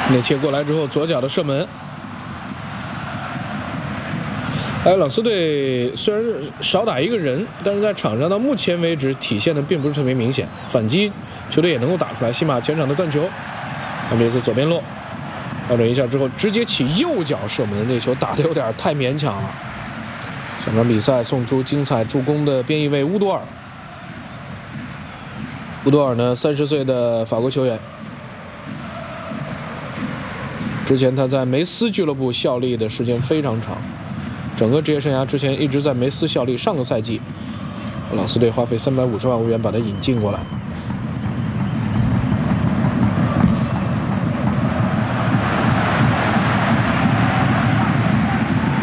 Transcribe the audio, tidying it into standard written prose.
内切过来之后，左脚的射门。朗斯队虽然少打一个人，但是在场上到目前为止体现的并不是特别明显，反击球队也能够打出来。西马前场的断球，这次左边路，调整一下之后直接起右脚射门，那球打得有点太勉强了。上场比赛送出精彩助攻的边翼卫乌多尔。乌多尔呢，30岁的法国球员，之前他在梅斯俱乐部效力的时间非常长。整个职业生涯之前一直在梅斯效力，上个赛季，朗斯队花费350万欧元把他引进过来。